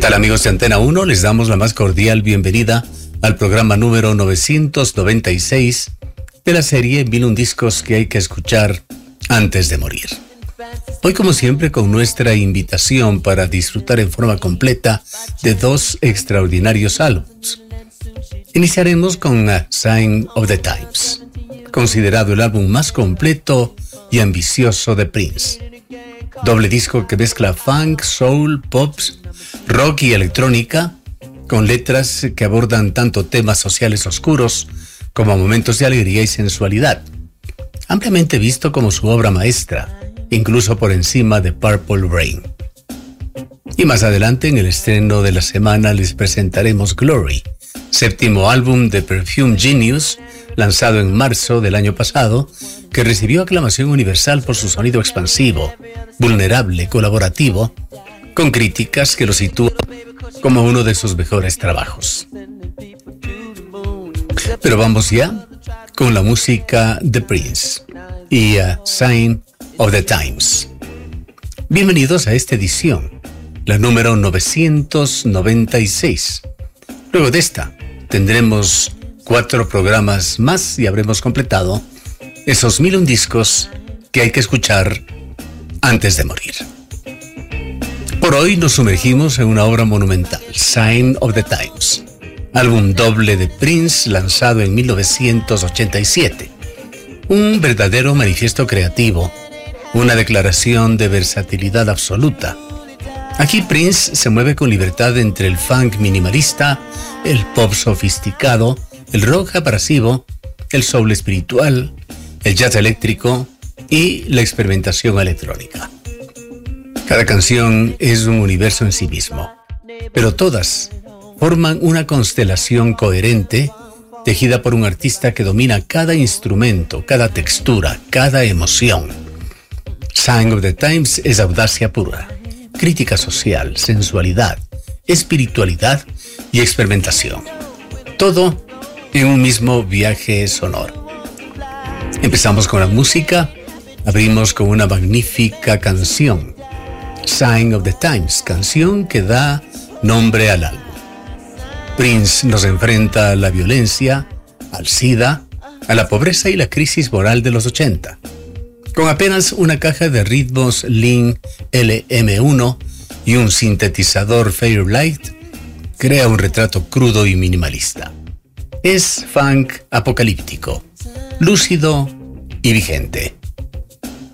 tal, amigos de Antena 1? Les damos la más cordial bienvenida al programa número 996 de la serie 1001 discos que hay que escuchar antes de morir. Hoy, como siempre, con nuestra invitación para disfrutar en forma completa de dos extraordinarios álbumes. Iniciaremos con A Sign of the Times, considerado el álbum más completo y ambicioso de Prince. Doble disco que mezcla funk, soul, pop, rock y electrónica, con letras que abordan tanto temas sociales oscuros como momentos de alegría y sensualidad. Ampliamente visto como su obra maestra, incluso por encima de Purple Rain. Y más adelante, en el estreno de la semana, les presentaremos Glory, séptimo álbum de Perfume Genius, lanzado en marzo del año pasado, que recibió aclamación universal por su sonido expansivo, vulnerable, colaborativo, con críticas que lo sitúan como uno de sus mejores trabajos. Pero vamos ya con la música de Prince y A Sign of the Times. Bienvenidos a esta edición, la número 996. Luego de esta, tendremos 4 programas más y habremos completado esos 1001 discos que hay que escuchar antes de morir. Por hoy nos sumergimos en una obra monumental, Sign of the Times, álbum doble de Prince lanzado en 1987. Un verdadero manifiesto creativo, una declaración de versatilidad absoluta. Aquí Prince se mueve con libertad entre el funk minimalista, el pop sofisticado, el rock abrasivo, el soul espiritual, el jazz eléctrico y la experimentación electrónica. Cada canción es un universo en sí mismo, pero todas forman una constelación coherente, tejida por un artista que domina cada instrumento, cada textura, cada emoción. Sign of the Times es audacia pura, crítica social, sensualidad, espiritualidad y experimentación. Todo en un mismo viaje sonoro. Empezamos con la música, abrimos con una magnífica canción, Sign of the Times, canción que da nombre al álbum. Prince nos enfrenta a la violencia, al SIDA, a la pobreza y la crisis moral de los 80. Con apenas una caja de ritmos Lean LM1 y un sintetizador Fairlight, crea un retrato crudo y minimalista. Es funk apocalíptico, lúcido y vigente.